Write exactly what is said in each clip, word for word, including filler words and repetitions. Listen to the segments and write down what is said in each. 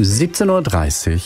siebzehn Uhr dreißig.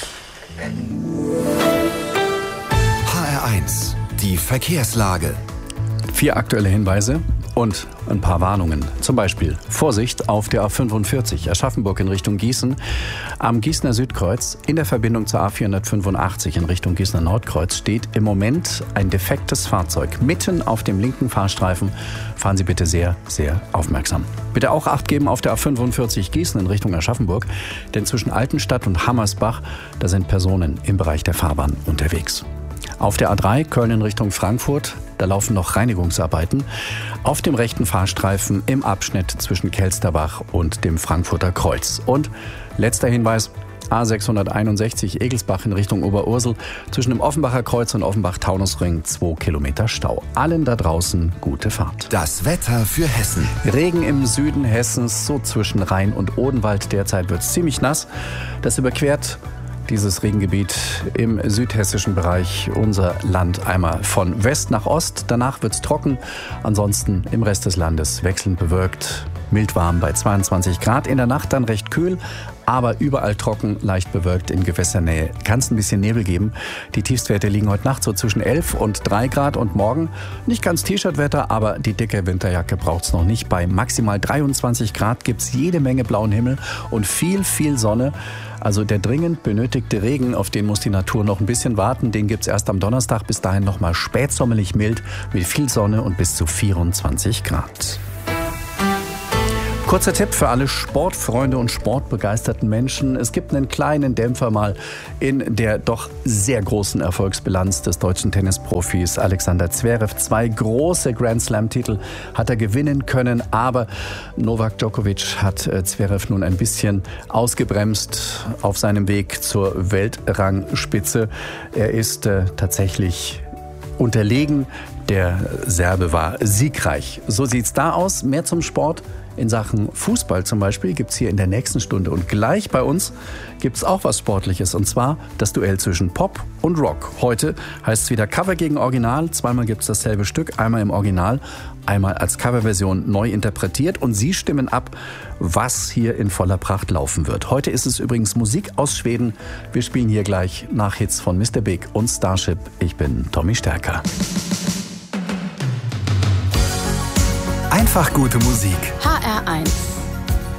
H R eins, die Verkehrslage. Vier aktuelle Hinweise und ein paar Warnungen. Zum Beispiel Vorsicht auf der A fünfundvierzig, Aschaffenburg in Richtung Gießen. Am Gießener Südkreuz in der Verbindung zur A vierhundertfünfundachtzig in Richtung Gießener Nordkreuz steht im Moment ein defektes Fahrzeug mitten auf dem linken Fahrstreifen. Fahren Sie bitte sehr, sehr aufmerksam. Bitte auch Acht geben auf der A fünfundvierzig Gießen in Richtung Aschaffenburg, denn zwischen Altenstadt und Hammersbach, da sind Personen im Bereich der Fahrbahn unterwegs. Auf der A drei Köln in Richtung Frankfurt, da laufen noch Reinigungsarbeiten. Auf dem rechten Fahrstreifen im Abschnitt zwischen Kelsterbach und dem Frankfurter Kreuz. Und letzter Hinweis, A sechshunderteinundsechzig Egelsbach in Richtung Oberursel. Zwischen dem Offenbacher Kreuz und Offenbach-Taunusring zwei Kilometer Stau. Allen da draußen gute Fahrt. Das Wetter für Hessen. Regen im Süden Hessens, so zwischen Rhein und Odenwald. Derzeit wird es ziemlich nass. Das überquert dieses Regengebiet im südhessischen Bereich unser Land einmal von West nach Ost. Danach wird es trocken. Ansonsten im Rest des Landes wechselnd bewölkt. Mild warm bei zweiundzwanzig Grad. In der Nacht dann recht kühl, aber überall trocken, leicht bewölkt in Gewässernähe. Kann es ein bisschen Nebel geben. Die Tiefstwerte liegen heute Nacht so zwischen elf und drei Grad und morgen nicht ganz T-Shirt-Wetter, aber die dicke Winterjacke braucht es noch nicht. Bei maximal dreiundzwanzig Grad gibt es jede Menge blauen Himmel und viel, viel Sonne. Also der dringend benötigte Regen, auf den muss die Natur noch ein bisschen warten. Den gibt es erst am Donnerstag. Bis dahin noch mal spätsommerlich mild mit viel Sonne und bis zu vierundzwanzig Grad. Kurzer Tipp für alle Sportfreunde und sportbegeisterten Menschen. Es gibt einen kleinen Dämpfer mal in der doch sehr großen Erfolgsbilanz des deutschen Tennisprofis Alexander Zverev. Zwei große Grand-Slam-Titel hat er gewinnen können, aber Novak Djokovic hat Zverev nun ein bisschen ausgebremst auf seinem Weg zur Weltrangspitze. Er ist äh, tatsächlich unterlegen. Der Serbe war siegreich. So sieht's da aus. Mehr zum Sport. In Sachen Fußball zum Beispiel gibt es hier in der nächsten Stunde. Und gleich bei uns gibt es auch was Sportliches. Und zwar das Duell zwischen Pop und Rock. Heute heißt es wieder Cover gegen Original. Zweimal gibt es dasselbe Stück. Einmal im Original, einmal als Coverversion neu interpretiert. Und Sie stimmen ab, was hier in voller Pracht laufen wird. Heute ist es übrigens Musik aus Schweden. Wir spielen hier gleich Nachhits von Mister Big und Starship. Ich bin Tommy Stärker. Einfach gute Musik. H R eins.